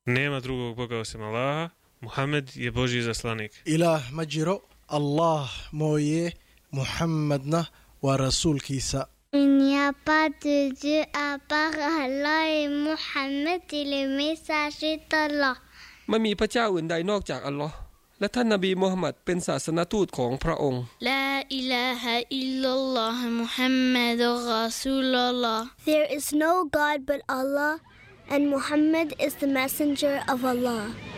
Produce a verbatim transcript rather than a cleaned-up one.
Nema drugog Boga osim Allaha, Muhammed je Božji zaslanik. Ilah ma jiro, Allah mooye, Muhammadna waa rasuulkiisa. Il n'y a pas de Dieu à part Allah et Muhammad est le messager d'Allah. ไม่มีพระเจ้าอื่นใดนอกจากอัลลอฮ์และท่านนบีมุฮัมมัดเป็นศาสนทูตของพระองค์ La ilaha illallah Muhammadur Rasulullah. There is no God but Allah, and Muhammad is the messenger of Allah.